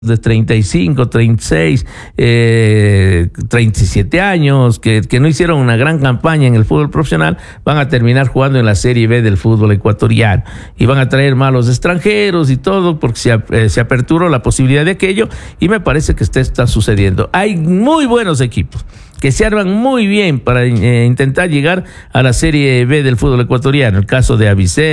de 35, 36, 37 años, que no hicieron una gran campaña en el fútbol profesional, van a terminar jugando en la Serie B del fútbol ecuatoriano y van a traer malos extranjeros y todo porque se aperturó la posibilidad de aquello y me parece que está sucediendo. Hay muy buenos equipos que se arman muy bien para intentar llegar a la Serie B del fútbol ecuatoriano. El caso de Avicenne,